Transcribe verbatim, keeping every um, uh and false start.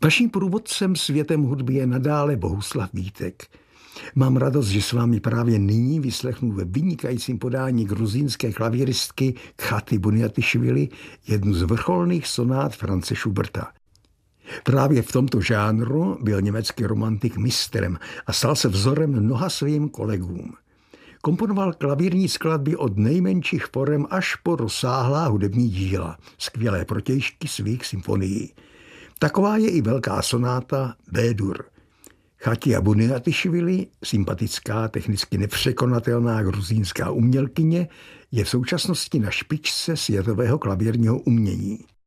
Vaším průvodcem světem hudby je nadále Bohuslav Vítek. Mám radost, že s vámi právě nyní vyslechnu ve vynikajícím podání gruzínské klavíristky Khaty Buniatišvili jednu z vrcholných sonát Franze Schuberta. Právě v tomto žánru byl německý romantik mistrem a stal se vzorem mnoha svým kolegům. Komponoval klavírní skladby od nejmenších forem až po rozsáhlá hudební díla, skvělé protějšky svých symfonií. Taková je i velká sonáta B-dur. Khaty Buniatišvili, sympatická, technicky nepřekonatelná gruzínská umělkyně, je v současnosti na špičce světového klavírního umění.